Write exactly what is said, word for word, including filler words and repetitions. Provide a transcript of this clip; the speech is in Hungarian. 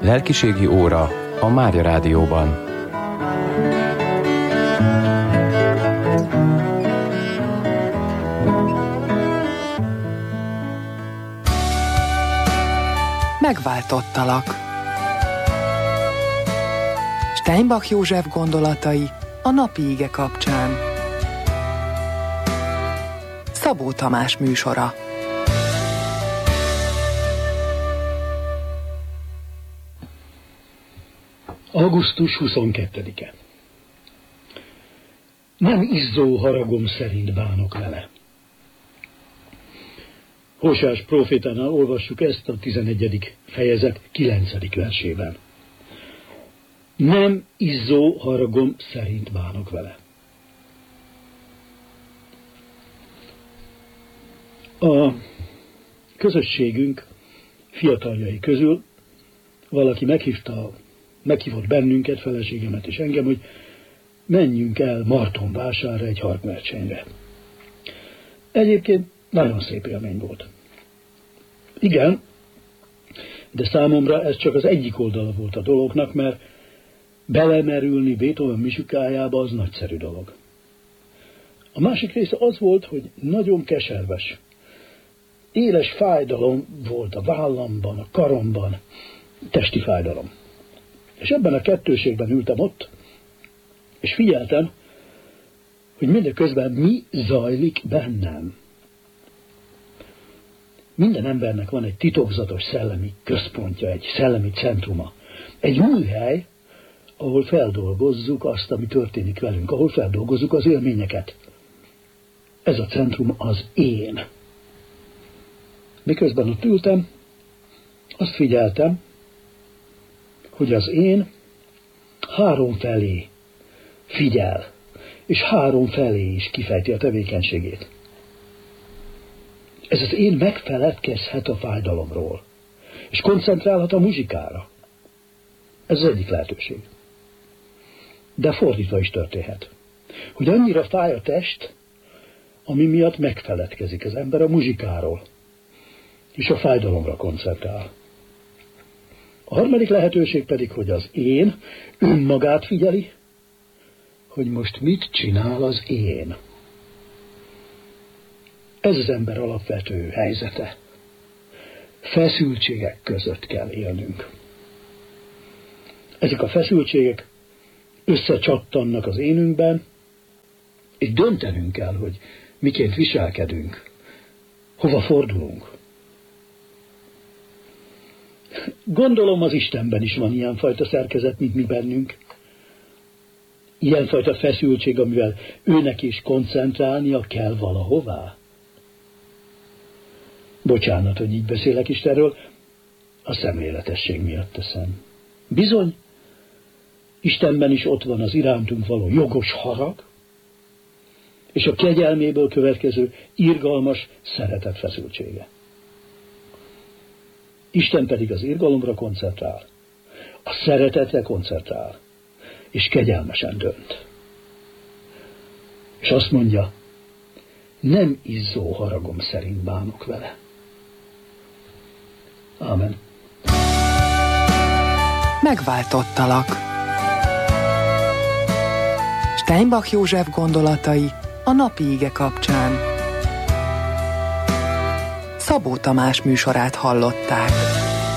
Lelkiségi óra a Mária Rádióban. Megváltottalak. Steinbach József gondolatai a napi ige kapcsán. Szabó Tamás műsora. augusztus huszonkettedike. Nem izzó haragom szerint bánok vele. Hóseás prófétánál olvassuk ezt a tizenegyedik fejezet kilencedik versében. Nem izzó haragom szerint bánok vele. A közösségünk fiataljai közül valaki meghívta, meghívott bennünket, feleségemet és engem, hogy menjünk el Martonvásárra egy harcversenyre. Egyébként nagyon szép élmény volt. Igen, de számomra ez csak az egyik oldala volt a dolognak, mert belemerülni Beethoven muzsikájába az nagyszerű dolog. A másik része az volt, hogy nagyon keserves. Éles fájdalom volt a vállamban, a karomban, testi fájdalom. És ebben a kettőségben ültem ott, és figyeltem, hogy mindeközben mi zajlik bennem. Minden embernek van egy titokzatos szellemi központja, egy szellemi centruma. Egy műhely, ahol feldolgozzuk azt, ami történik velünk, ahol feldolgozzuk az élményeket. Ez a centrum az én. Miközben ott ültem, azt figyeltem, hogy az én három felé figyel, és három felé is kifejti a tevékenységét. Ez az én megfeledkezhet a fájdalomról, és koncentrálhat a muzsikára. Ez az egyik lehetőség. De fordítva is történhet. Hogy annyira fáj a test, ami miatt megfeledkezik az ember a muzsikáról, és a fájdalomra koncentrál. A harmadik lehetőség pedig, hogy az én önmagát figyeli, hogy most mit csinál az én. Ez az ember alapvető helyzete. Feszültségek között kell élnünk. Ezek a feszültségek összecsattannak az énünkben, és döntenünk kell, hogy miként viselkedünk, hova fordulunk. Gondolom az Istenben is van ilyenfajta szerkezet, mint mi bennünk. Ilyenfajta feszültség, amivel őnek is koncentrálnia kell valahová. Bocsánat, hogy így beszélek Istenről, a szemléletesség miatt teszem. Bizony, Istenben is ott van az irántunk való jogos harag, és a kegyelméből következő irgalmas szeretet feszültsége. Isten pedig az irgalomra koncentrál, a szeretetre koncentrál, és kegyelmesen dönt. És azt mondja, nem izzó haragom szerint bánok vele. Ámen. Megváltottalak. Steinbach József gondolatai a napi ige kapcsán. Szabó Tamás műsorát hallották.